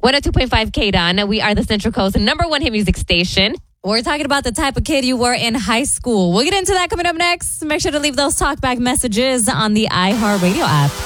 102.5 K-Don. We are the Central Coast #1 hit music station. We're talking about the type of kid you were in high school. We'll get into that coming up next. Make sure to leave those talkback messages on the iHeartRadio app.